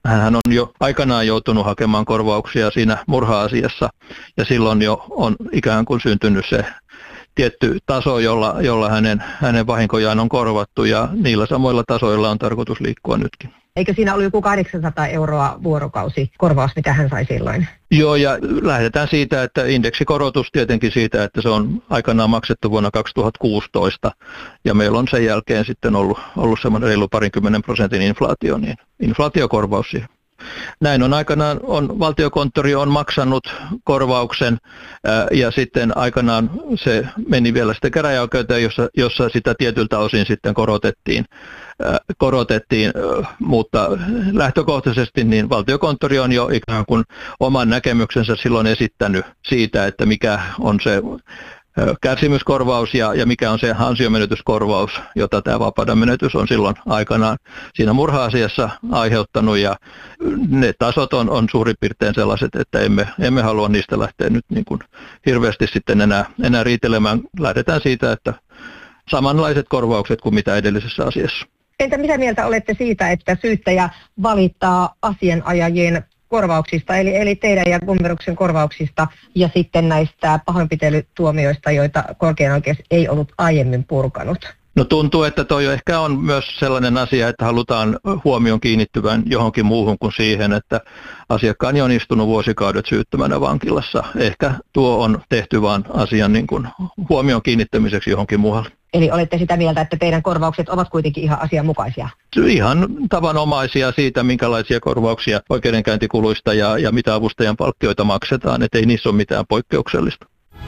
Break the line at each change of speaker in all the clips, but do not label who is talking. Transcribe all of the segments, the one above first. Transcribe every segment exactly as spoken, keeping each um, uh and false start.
Hän on jo aikanaan joutunut hakemaan korvauksia siinä murha-asiassa ja silloin jo on ikään kuin syntynyt se tietty taso, jolla, jolla hänen, hänen vahinkojaan on korvattu ja niillä samoilla tasoilla on tarkoitus liikkua nytkin.
Eikö siinä ollut joku kahdeksansataa euroa vuorokausi korvaus, mitä hän sai silloin?
Joo, ja lähdetään siitä, että indeksikorotus tietenkin siitä, että se on aikanaan maksettu vuonna kaksituhattakuusitoista ja meillä on sen jälkeen sitten ollut, ollut semmoinen reilu parinkymmenen prosentin inflaatio, niin inflaatiokorvaus siihen. Näin on aikanaan, on, valtiokonttori on maksanut korvauksen ää, ja sitten aikanaan se meni vielä sitten käräjäoikeuteen, jossa, jossa sitä tietyltä osin sitten korotettiin, ää, korotettiin ää, mutta lähtökohtaisesti niin valtiokonttori on jo ikään kuin oman näkemyksensä silloin esittänyt siitä, että mikä on se kärsimyskorvaus ja, ja mikä on se ansiomenetyskorvaus, jota tämä vapauden menetys on silloin aikanaan siinä murha-asiassa aiheuttanut ja ne tasot on, on suurin piirtein sellaiset, että emme, emme halua niistä lähteä nyt niin kuin hirveästi sitten enää, enää riitelemään. Lähdetään siitä, että samanlaiset korvaukset kuin mitä edellisessä asiassa.
Entä mitä mieltä olette siitä, että syyttäjä valittaa asianajajien korvauksista, eli, eli teidän ja Gummeruksen korvauksista ja sitten näistä pahoinpitelytuomioista, joita korkein oikeus ei ollut aiemmin purkanut?
No tuntuu, että toi ehkä on myös sellainen asia, että halutaan huomion kiinnittyvän johonkin muuhun kuin siihen, että asiakkaani on istunut vuosikaudet syyttömänä vankilassa. Ehkä tuo on tehty vaan asian niin kuin huomion kiinnittämiseksi johonkin muualle.
Eli olette sitä mieltä, että teidän korvaukset ovat kuitenkin ihan asianmukaisia?
Ihan tavanomaisia siitä, minkälaisia korvauksia oikeudenkäyntikuluista ja, ja mitä avustajan palkkioita maksetaan, ettei niissä ole mitään poikkeuksellista.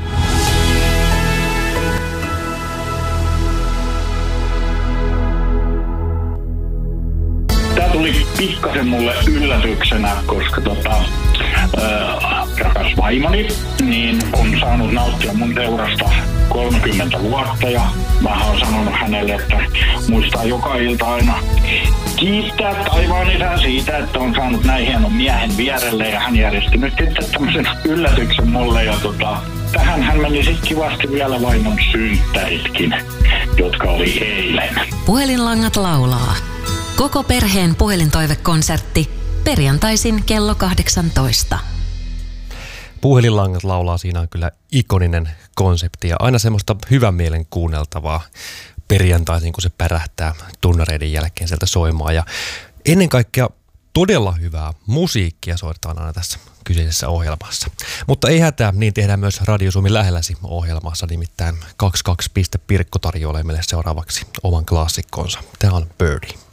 Tämä tuli pikkasen mulle yllätyksenä, koska tota, äh, rakas vaimoni niin on saanut nauttia mun seurasta kolmekymmentä vuotta ja mä oon sanonut hänelle, että muistaa joka ilta aina kiittää taivaan isän siitä, että on saanut näin hienon miehen vierelle ja hän järjesti nyt sitten tämmöisen yllätyksen mulle ja tota, tähän hän meni sitten kivasti vielä vaimon synttäritkin, jotka oli eilen.
Puhelinlangat laulaa. Koko perheen puhelintoivekonsertti perjantaisin kello kahdeksantoista.
Puhelinlangat laulaa, siinä on kyllä ikoninen konsepti ja aina semmoista hyvän mielen kuunneltavaa perjantaisin, kun se pärähtää tunnareiden jälkeen sieltä soimaan. Ja ennen kaikkea todella hyvää musiikkia soitetaan aina tässä kyseisessä ohjelmassa. Mutta ei hätää, niin tehdään myös Radio Suomi lähelläsi ohjelmassa, nimittäin kaksikymmentäkaksi piste Pirkko tarjoilee meille seuraavaksi oman klassikkonsa. Tämä on Birdie.